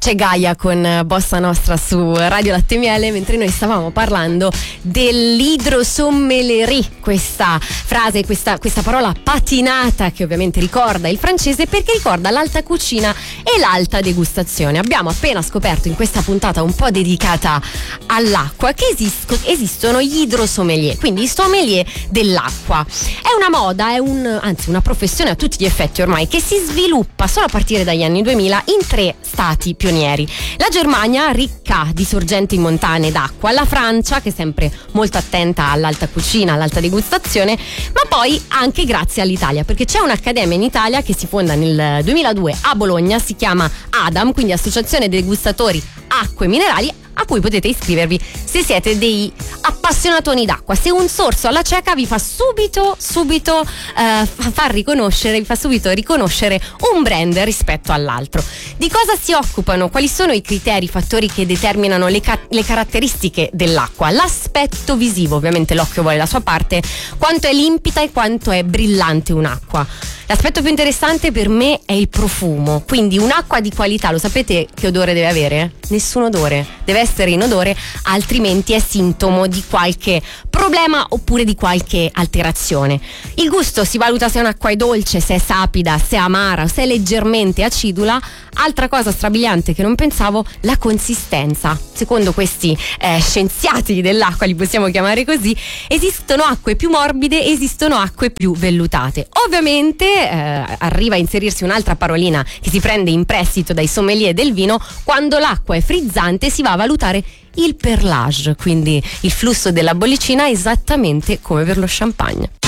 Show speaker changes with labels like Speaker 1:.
Speaker 1: C'è Gaia con Bossa Nostra su Radio Latte Miele, mentre noi stavamo parlando dell'hydrosommellerie, questa frase, questa parola patinata che ovviamente ricorda il francese perché ricorda l'alta cucina e l'alta degustazione. Abbiamo appena scoperto in questa puntata un po' dedicata all'acqua che esistono gli hydrosommelier, quindi i sommelier dell'acqua. È una moda, anzi una professione a tutti gli effetti ormai, che si sviluppa solo a partire dagli anni 2000 in 3 stati pionieri. La Germania, ricca di sorgenti montane d'acqua, la Francia, che è sempre molto attenta all'alta cucina, all'alta degustazione, ma poi anche grazie all'Italia, perché c'è un'accademia in Italia che si fonda nel 2002 a Bologna, si chiama ADAM, quindi Associazione Degustatori Acque Minerali, a cui potete iscrivervi se siete dei appassionatoni d'acqua. Se un sorso alla cieca vi fa subito riconoscere un brand rispetto all'altro. Di cosa si occupano? Quali sono i criteri, i fattori che determinano le caratteristiche dell'acqua? L'aspetto visivo, ovviamente l'occhio vuole la sua parte, quanto è limpida e quanto è brillante un'acqua. L'aspetto più interessante per me è il profumo, quindi un'acqua di qualità, lo sapete che odore deve avere? Nessun odore, deve essere inodore, altrimenti è sintomo di qualche problema oppure di qualche alterazione. Il gusto si valuta se un'acqua è dolce, se è sapida, se è amara, se è leggermente acidula. Altra cosa strabiliante che non pensavo, la consistenza. Secondo questi scienziati dell'acqua, li possiamo chiamare così, esistono acque più morbide, esistono acque più vellutate. Ovviamente arriva a inserirsi un'altra parolina che si prende in prestito dai sommelier del vino: quando l'acqua è frizzante si va a valutare il perlage, quindi il flusso della bollicina, esattamente come per lo champagne.